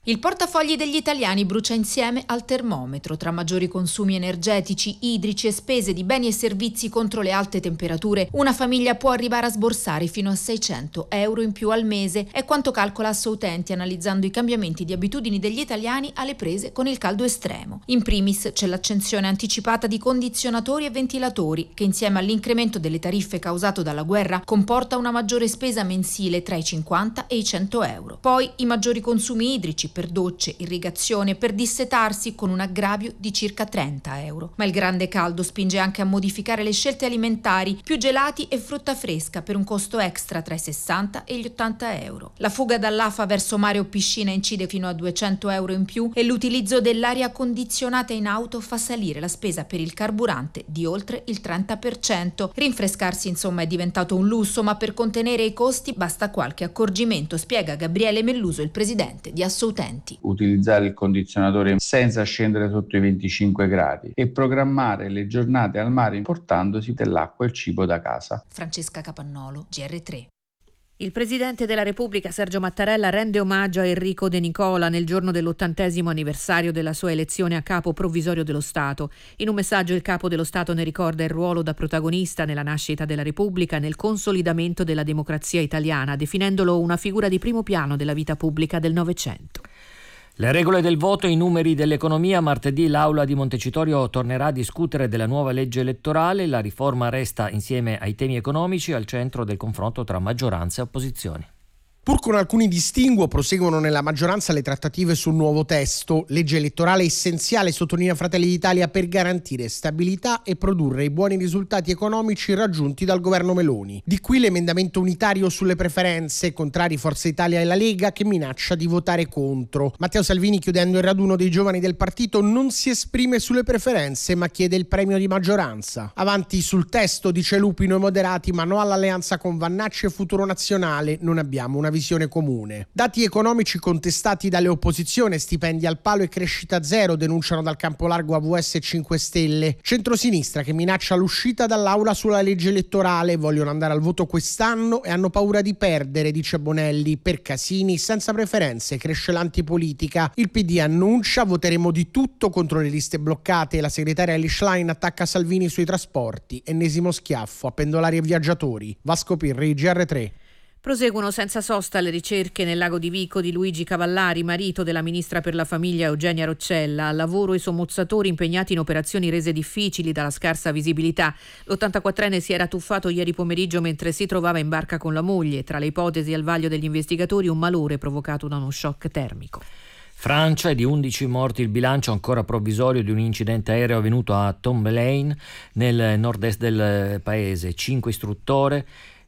Il portafogli degli italiani brucia insieme al termometro. Tra maggiori consumi energetici, idrici e spese di beni e servizi contro le alte temperature, una famiglia può arrivare a sborsare fino a 600 euro in più al mese. È quanto calcola Assoutenti analizzando i cambiamenti di abitudini degli italiani alle prese con il caldo estremo. In primis c'è l'accensione anticipata di condizionatori e ventilatori, che insieme all'incremento delle tariffe causato dalla guerra comporta una maggiore spesa mensile tra i 50 e i 100 euro. Poi i maggiori consumi idrici per docce, irrigazione, per dissetarsi con un aggravio di circa 30 euro. Ma il grande caldo spinge anche a modificare le scelte alimentari, più gelati e frutta fresca per un costo extra tra i 60 e gli 80 euro. La fuga dall'AFA verso mare o piscina incide fino a 200 euro in più e l'utilizzo dell'aria condizionata in auto fa salire la spesa per il carburante di oltre il 30%. Rinfrescarsi insomma è diventato un lusso, ma per contenere i costi basta qualche accorgimento, spiega Gabriele Melluso, il presidente di Assoutenti. Utilizzare il condizionatore senza scendere sotto i 25 gradi e programmare le giornate al mare portandosi dell'acqua e il cibo da casa. Francesca Capannolo, GR3. Il Presidente della Repubblica Sergio Mattarella rende omaggio a Enrico De Nicola nel giorno dell'80° anniversario della sua elezione a capo provvisorio dello Stato. In un messaggio il capo dello Stato ne ricorda il ruolo da protagonista nella nascita della Repubblica e nel consolidamento della democrazia italiana, definendolo una figura di primo piano della vita pubblica del Novecento. Le regole del voto e i numeri dell'economia. Martedì l'Aula di Montecitorio tornerà a discutere della nuova legge elettorale. La riforma resta, insieme ai temi economici, al centro del confronto tra maggioranza e opposizioni. Pur con alcuni distinguo, proseguono nella maggioranza le trattative sul nuovo testo. Legge elettorale essenziale, sottolinea Fratelli d'Italia, per garantire stabilità e produrre i buoni risultati economici raggiunti dal governo Meloni. Di qui l'emendamento unitario sulle preferenze, contrari Forza Italia e la Lega, che minaccia di votare contro. Matteo Salvini, chiudendo il raduno dei giovani del partito, non si esprime sulle preferenze, ma chiede il premio di maggioranza. Avanti sul testo, dice Lupino e Moderati, ma no all'alleanza con Vannacci e Futuro Nazionale. Non abbiamo una visione comune. Dati economici contestati dalle opposizioni, stipendi al palo e crescita zero, denunciano dal campo largo AVS e 5 Stelle. Centrosinistra che minaccia l'uscita dall'aula sulla legge elettorale, vogliono andare al voto quest'anno e hanno paura di perdere, dice Bonelli. Per Casini, senza preferenze, cresce l'antipolitica. Il PD annuncia voteremo di tutto contro le liste bloccate e la segretaria Elly Schlein attacca Salvini sui trasporti. Ennesimo schiaffo a pendolari e viaggiatori. Vasco Pirri, GR3. Proseguono senza sosta le ricerche nel lago di Vico di Luigi Cavallari, marito della ministra per la famiglia Eugenia Roccella. Al lavoro i sommozzatori impegnati in operazioni rese difficili dalla scarsa visibilità. L'84enne si era tuffato ieri pomeriggio mentre si trovava in barca con la moglie. Tra le ipotesi al vaglio degli investigatori un malore provocato da uno shock termico. Francia, è di 11 morti il bilancio ancora provvisorio di un incidente aereo avvenuto a Tombelaine nel nord-est del paese. 5 istruttore,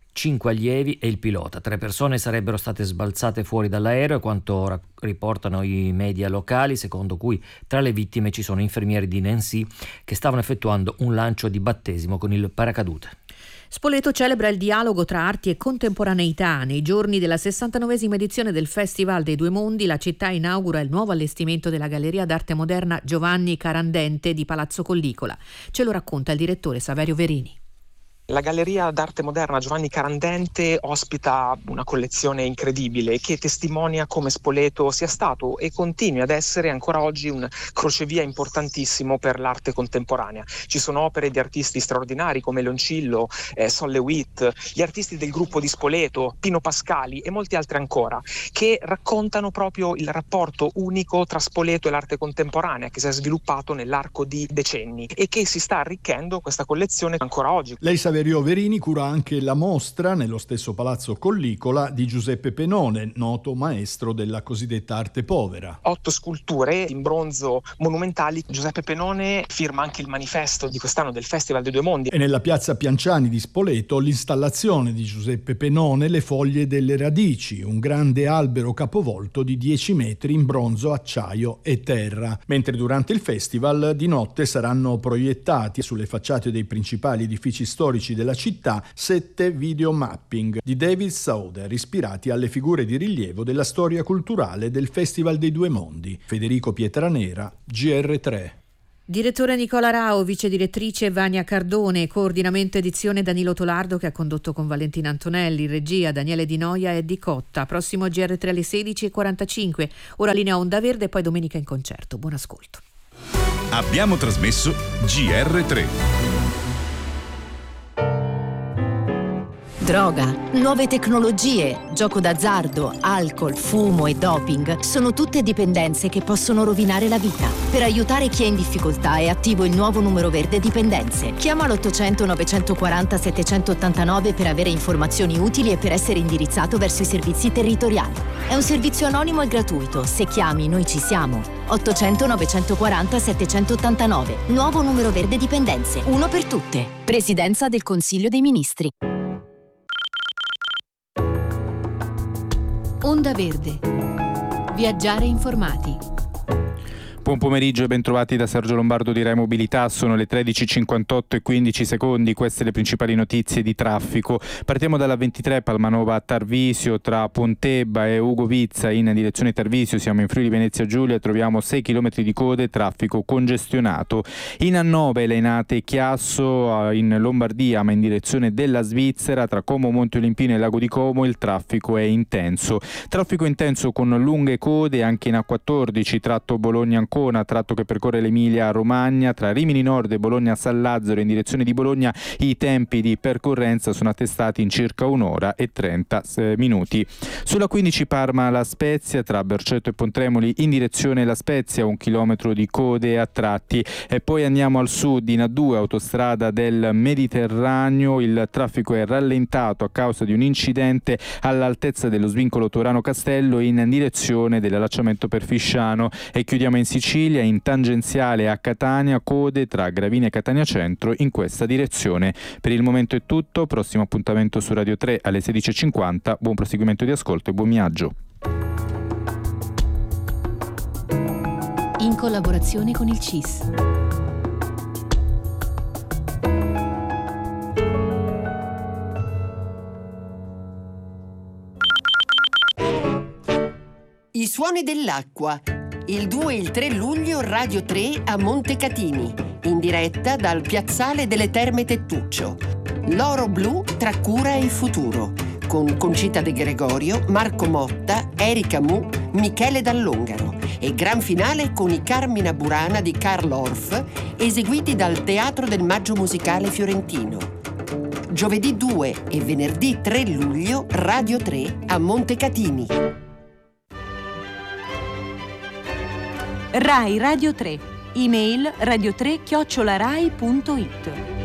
5 allievi e il pilota. 3 persone sarebbero state sbalzate fuori dall'aereo, quanto riportano i media locali, secondo cui tra le vittime ci sono infermieri di Nancy che stavano effettuando un lancio di battesimo con il paracadute. Spoleto celebra il dialogo tra arti e contemporaneità. Nei giorni della 69esima edizione del Festival dei Due Mondi, la città inaugura il nuovo allestimento della Galleria d'Arte Moderna Giovanni Carandente di Palazzo Collicola. Ce lo racconta il direttore Saverio Verini. La Galleria d'Arte Moderna Giovanni Carandente ospita una collezione incredibile che testimonia come Spoleto sia stato e continui ad essere ancora oggi un crocevia importantissimo per l'arte contemporanea. Ci sono opere di artisti straordinari come Leoncillo, Sol LeWitt, gli artisti del gruppo di Spoleto, Pino Pascali e molti altri ancora, che raccontano proprio il rapporto unico tra Spoleto e l'arte contemporanea che si è sviluppato nell'arco di decenni e che si sta arricchendo questa collezione ancora oggi. Lei Saverio Verini cura anche la mostra nello stesso Palazzo Collicola di Giuseppe Penone, noto maestro della cosiddetta arte povera. 8 sculture in bronzo monumentali. Giuseppe Penone firma anche il manifesto di quest'anno del Festival dei Due Mondi. E nella piazza Pianciani di Spoleto l'installazione di Giuseppe Penone Le foglie delle radici, un grande albero capovolto di 10 metri in bronzo, acciaio e terra. Mentre durante il festival di notte saranno proiettati sulle facciate dei principali edifici storici della città 7 videomapping di David Sauder ispirati alle figure di rilievo della storia culturale del Festival dei Due Mondi. Federico Pietranera, GR3. Direttore Nicola Rao, vice direttrice Vania Cardone, coordinamento edizione Danilo Tolardo che ha condotto con Valentina Antonelli, regia Daniele Di Noia e Di Cotta. Prossimo GR3 alle 16:45, ora linea Onda Verde e poi domenica in concerto. Buon ascolto. Abbiamo trasmesso GR3. Droga, nuove tecnologie, gioco d'azzardo, alcol, fumo e doping sono tutte dipendenze che possono rovinare la vita. Per aiutare chi è in difficoltà è attivo il nuovo numero verde dipendenze. Chiama l'800 940 789 per avere informazioni utili e per essere indirizzato verso i servizi territoriali. È un servizio anonimo e gratuito. Se chiami, noi ci siamo. 800 940 789. Nuovo numero verde dipendenze. Uno per tutte. Presidenza del Consiglio dei Ministri. Onda Verde. Viaggiare informati. Buon pomeriggio e bentrovati da Sergio Lombardo di Rai Mobilità. Sono le 13:58 e 15 secondi. Queste le principali notizie di traffico. Partiamo dalla 23 Palmanova a Tarvisio, tra Pontebba e Ugovizza in direzione Tarvisio. Siamo in Friuli Venezia Giulia, troviamo 6 km di code, traffico congestionato. In A9 Lainate Chiasso in Lombardia ma in direzione della Svizzera, tra Como Monte Olimpino e Lago di Como il traffico è intenso. Traffico intenso con lunghe code anche in A14 tratto Bologna-Ancona, tratto che percorre l'Emilia-Romagna, tra Rimini Nord e Bologna-San Lazzaro in direzione di Bologna. I tempi di percorrenza sono attestati in circa 1 ora e 30 minuti. Sulla 15 Parma La Spezia, tra Berceto e Pontremoli in direzione La Spezia, 1 chilometro di code a tratti. E poi andiamo al sud in A2 autostrada del Mediterraneo, il traffico è rallentato a causa di un incidente all'altezza dello svincolo Torano Castello in direzione dell'allacciamento per Fisciano. E chiudiamo in Sicilia, in tangenziale a Catania, code tra Gravina e Catania Centro in questa direzione. Per il momento è tutto, prossimo appuntamento su Radio 3 alle 16:50. Buon proseguimento di ascolto e buon viaggio. In collaborazione con il CIS. I suoni dell'acqua. Il 2 e il 3 luglio Radio 3 a Montecatini, in diretta dal Piazzale delle Terme Tettuccio. L'oro blu tra cura e futuro, con Concita De Gregorio, Marco Motta, Erika Mu, Michele Dall'Ongaro e gran finale con i Carmina Burana di Karl Orff, eseguiti dal Teatro del Maggio Musicale Fiorentino. Giovedì 2 e venerdì 3 luglio Radio 3 a Montecatini. Rai Radio 3. Email radio3@rai.it.